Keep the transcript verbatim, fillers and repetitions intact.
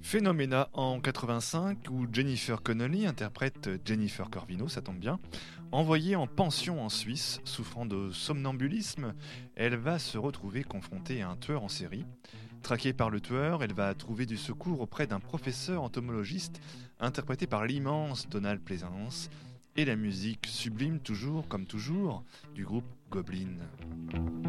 Phénoména en quatre-vingt-cinq où Jennifer Connelly interprète Jennifer Corvino, ça tombe bien. Envoyée en pension en Suisse, souffrant de somnambulisme, elle va se retrouver confrontée à un tueur en série. Traquée par le tueur, elle va trouver du secours auprès d'un professeur entomologiste interprété par l'immense Donald Pleasence et la musique sublime toujours comme toujours du groupe Goblin.